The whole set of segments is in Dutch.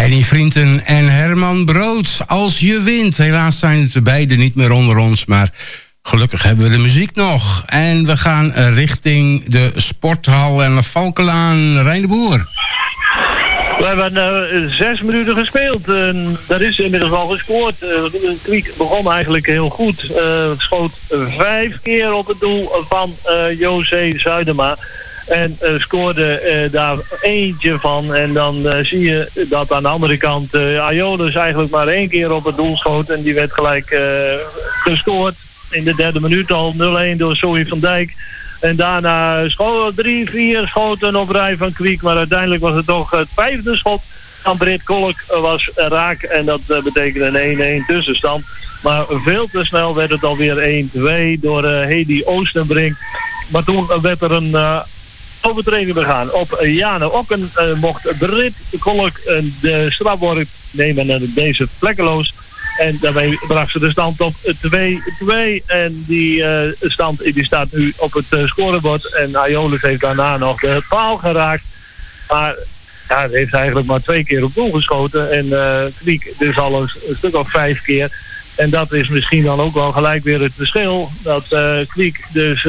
Henny Vrienden en Herman Brood, Als je wint. Helaas zijn het er beide niet meer onder ons, maar gelukkig hebben we de muziek nog. En we gaan richting de sporthal en de Valkenlaan. Rijn de Boer. We hebben 6 minuten gespeeld. Er is inmiddels al gescoord. Kwiek begon eigenlijk heel goed. Schoot 5 keer op het doel van José Zuidema. En scoorde daar eentje van. En dan zie je dat aan de andere kant Aeolus eigenlijk maar 1 keer op het doel schoot. En die werd gelijk gescoord. In de 3e minuut al 0-1 door Zoe van Dijk. En daarna 3, 4 schoten op rij van Kwiek. Maar uiteindelijk was het toch het 5e schot van Britt Kolk was raak. En dat betekende een 1-1 tussenstand. Maar veel te snel werd het alweer 1-2 door Hedy Oostenbrink. Maar toen werd er een overtreding begaan. Op Jane Okken mocht Britt Kolk de strafworp nemen en deze plekkeloos. En daarmee bracht ze de stand op 2-2. En die stand die staat nu op het scorebord. En Aeolus heeft daarna nog de paal geraakt. Maar ja, hij heeft eigenlijk maar 2 keer op doel geschoten. En Kwiek dus al een stuk of 5 keer. En dat is misschien dan ook wel gelijk weer het verschil. Dat Kwiek dus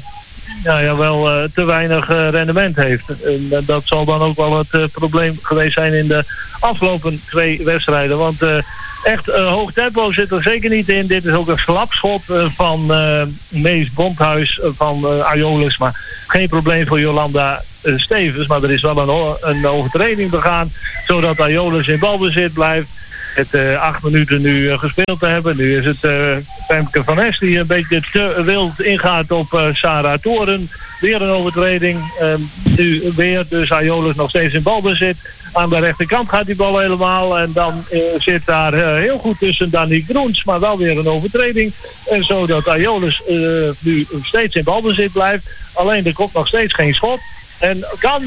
wel te weinig rendement heeft. En dat zal dan ook wel het probleem geweest zijn in de afgelopen 2 wedstrijden. Want echt hoog tempo zit er zeker niet in. Dit is ook een slapschot van Mees Bondhuis van Aeolus. Maar geen probleem voor Jolanda Stevens. Maar er is wel een overtreding begaan. Zodat Aeolus in balbezit blijft. Het 8 minuten nu gespeeld te hebben. Nu is het Femke van Es die een beetje te wild ingaat op Sarah Toren. Weer een overtreding. Nu weer dus Aeolus nog steeds in balbezit. Aan de rechterkant gaat die bal helemaal. En dan zit daar heel goed tussen Danique Groens. Maar wel weer een overtreding. En zodat Aeolus nu steeds in balbezit blijft. Alleen er komt nog steeds geen schot. En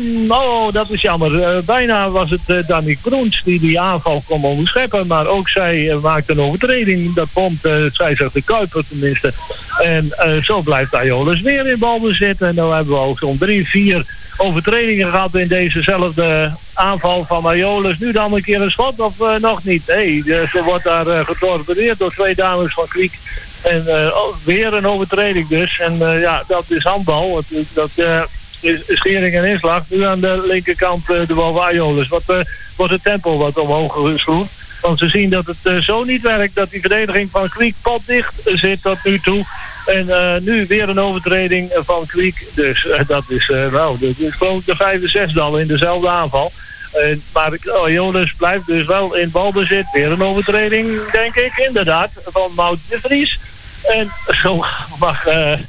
dat is jammer. Bijna was het Danique Groens die aanval kon onderscheppen. Maar ook zij maakte een overtreding. Dat vond scheidsrechter Kuiper tenminste. En zo blijft Aeolus weer in balbezit. En dan hebben we ook zo'n 3, 4 overtredingen gehad in dezezelfde aanval van Aeolus. Nu dan een keer een schot of nog niet? Ze wordt daar getorpedeerd door 2 dames van Kwiek. En weer een overtreding dus. En dat is handbal. Dat is schering en inslag. Nu aan de linkerkant de bal van Aeolus. Wat wordt het tempo wat omhoog geschroefd. Want ze zien dat het zo niet werkt. Dat die verdediging van Kwiek potdicht zit tot nu toe. En nu weer een overtreding van Kwiek. Dus dat is geloof ik de 5e, 6e al in dezelfde aanval. Maar Aeolus blijft dus wel in balbezit. Weer een overtreding, denk ik, inderdaad, van Maud de Vries. En zo mag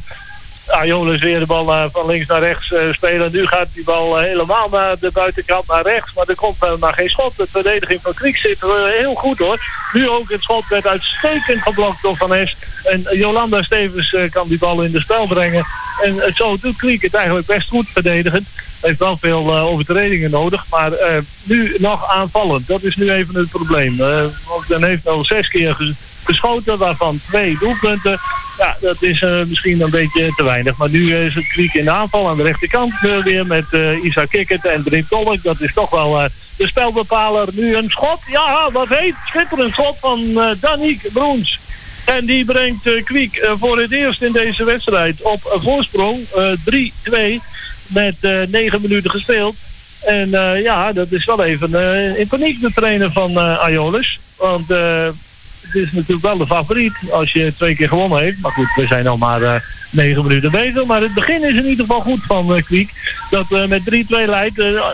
Aeolus weer de bal van links naar rechts spelen. Nu gaat die bal helemaal naar de buitenkant naar rechts. Maar er komt maar geen schot. De verdediging van Kwiek zit heel goed hoor. Nu ook het schot werd uitstekend geblokt door Van Est. En Jolanda Stevens kan die bal in de spel brengen. En zo doet Kwiek het eigenlijk best goed verdedigend. Heeft wel veel overtredingen nodig. Maar nu nog aanvallend. Dat is nu even het probleem. Want men heeft al 6 keer geschoten, waarvan 2 doelpunten. Ja, dat is misschien een beetje te weinig. Maar nu is het Kwiek in de aanval aan de rechterkant weer met Isa Kikkert en Britt Kolk. Dat is toch wel de spelbepaler. Nu een schot. Ja, wat heet. Schitterend schot van Danique Groens. En die brengt Kwiek voor het eerst in deze wedstrijd op voorsprong. 3-2 met 9 minuten gespeeld. En dat is wel even in paniek de trainer van Aeolus. Want het is natuurlijk wel de favoriet als je 2 keer gewonnen heeft. Maar goed, we zijn al maar 9 minuten bezig. Maar het begin is in ieder geval goed van Kwiek. Dat met 3-2 leidt.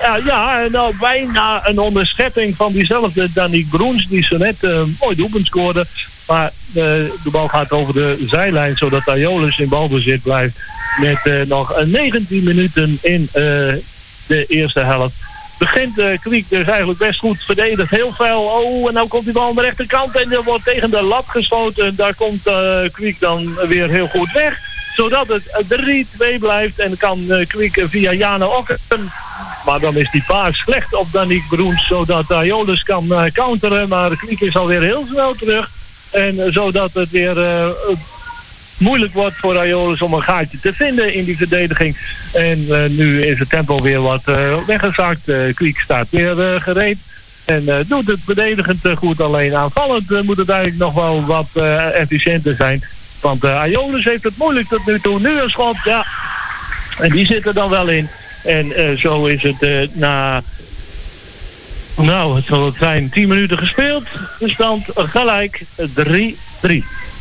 Bijna een onderschetting van diezelfde Danique Groens. Die zo net mooi doelpunt scoorde. Maar de bal gaat over de zijlijn. Zodat Aeolus in balbezit blijft. Met nog 19 minuten in de eerste helft. Begint Kwiek dus eigenlijk best goed verdedigd. Heel veel. En nou komt die bal aan de rechterkant. En er wordt tegen de lat geschoten. Daar komt Kwiek dan weer heel goed weg. Zodat het 3-2 blijft. En kan Kwiek via Jane Okken. Maar dan is die paas slecht op Danique Groens. Zodat Aeolus kan counteren. Maar Kwiek is alweer heel snel terug. En zodat het weer moeilijk wordt voor Aeolus om een gaatje te vinden in die verdediging. En nu is het tempo weer wat weggezakt. Kwiek staat weer gereed. En doet het verdedigend goed. Alleen aanvallend moet het eigenlijk nog wel wat efficiënter zijn. Want Aeolus heeft het moeilijk tot nu toe. Nu een schot, ja. En die zit er dan wel in. En zo is het na... Nou, het zal het zijn 10 minuten gespeeld. De stand gelijk 3-3.